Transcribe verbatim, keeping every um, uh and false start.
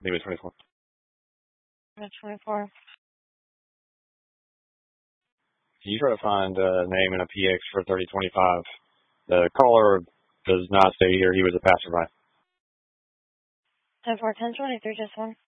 Name is twenty-four. twenty-four. Can you try to find a name in a P X for thirty twenty-five? The caller does not stay here. He was a passerby. ten four, ten twenty-three, just one.